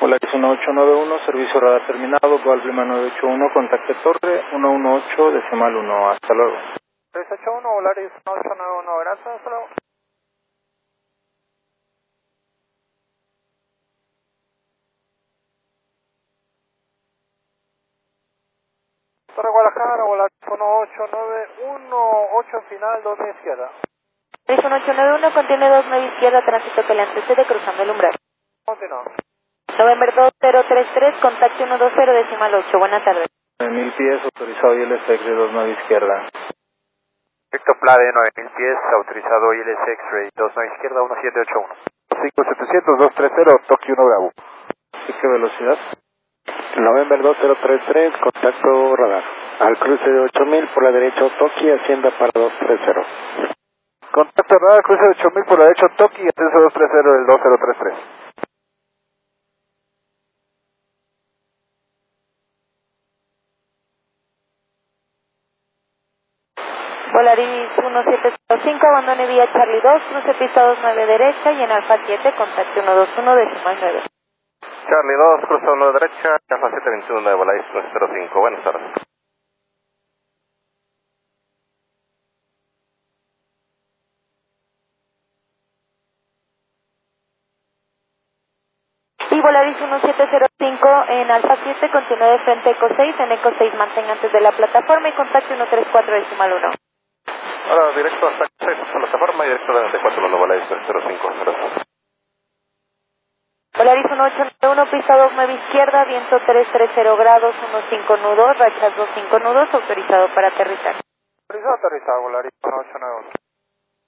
Polaris 1891, servicio radar terminado, Golf Lima 981, contacte torre 118, decimal 1, hasta luego. 381, Polaris 1891, gracias, hasta luego. Torre Guadalajara, Polaris 1891, final, 2 de izquierda. Polaris 1891, contiene 2 9 izquierda, tránsito que le antecede cruzando el umbral. Continúa. November 2033, contacto 120, decimal 8, buenas tardes. 9000 pies, autorizado ILS de 29 izquierda. Víctor Plade, 9000 pies, autorizado ILS X-Ray, 29 izquierda, 1781. 5700-230, Tokio 1 Bravo. ¿Sí qué velocidad? November 2033, contacto radar. Al cruce de 8000 por la derecha Toki, hacienda para 230. Contacto radar, cruce de 8000 por la derecha Toki, ascenso 230 del 2033. Polaris 1705, abandone vía Charlie 2, cruce pista 29 derecha y en Alfa 7, contacto 121, decimal 9. Charlie 2, cruce 1 derecha, Alfa 721 de Polaris 105, buenas tardes. Y Polaris 1705 en Alfa 7, continúe de frente Eco 6, en Eco 6 mantenga antes de la plataforma y contacto 134, decimal 1. Ahora directo hasta la plataforma y directo a 94, los Polaris 305, gracias. Polaris 1891, pista 29 izquierda, viento 330 grados, 15 nudos, rachas 25 nudos, autorizado para aterrizar. Autorizado, Polaris 1891.